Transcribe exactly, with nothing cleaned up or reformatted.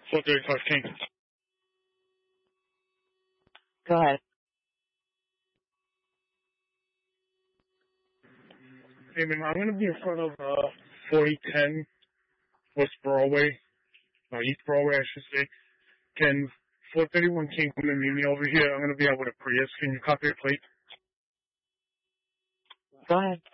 four thirty-five King. Go ahead. Hey, man, I'm going to be in front of uh, forty ten West Broadway, uh, East Broadway, I should say. Can four thirty-one King come and meet me over here? I'm going to be out with a Prius. Can you copy a plate? Go ahead.